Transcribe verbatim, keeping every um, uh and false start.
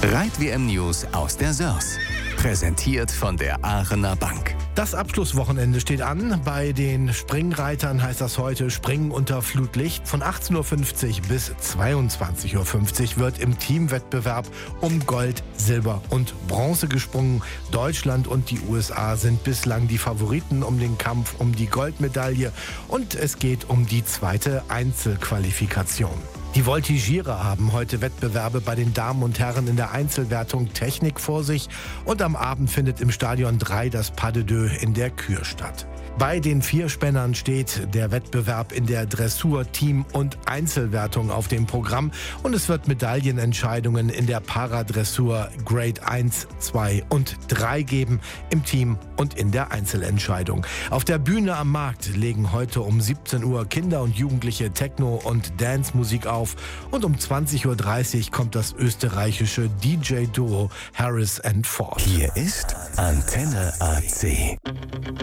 Reit-W M News aus der Sörs. Präsentiert von der Aachener Bank. Das Abschlusswochenende steht an. Bei den Springreitern heißt das heute Springen unter Flutlicht. Von achtzehn Uhr fünfzig bis zweiundzwanzig Uhr fünfzig wird im Teamwettbewerb um Gold, Silber und Bronze gesprungen. Deutschland und die U S A sind bislang die Favoriten um den Kampf um die Goldmedaille. Und es geht um die zweite Einzelqualifikation. Die Voltigierer haben heute Wettbewerbe bei den Damen und Herren in der Einzelwertung Technik vor sich. Und am Abend findet im Stadion drei das Pas de Deux in der Kür statt. Bei den Vierspännern steht der Wettbewerb in der Dressur, Team- und Einzelwertung auf dem Programm. Und es wird Medaillenentscheidungen in der Paradressur Grade eins, zwei und drei geben, im Team und in der Einzelentscheidung. Auf der Bühne am Markt legen heute um siebzehn Uhr Kinder und Jugendliche Techno- und Dance-Musik auf. Und um zwanzig Uhr dreißig kommt das österreichische D J-Duo Harris and Ford. Hier ist Antenne A C.